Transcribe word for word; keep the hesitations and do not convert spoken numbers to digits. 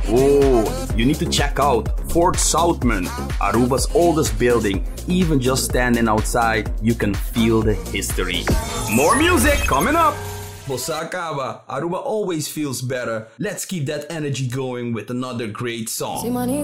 Oh, you need to check out Fort Southman, Aruba's oldest building. Even just standing outside, you can feel the history. More music coming up! Bossa Acaba, Aruba always feels better. Let's keep that energy going with another great song.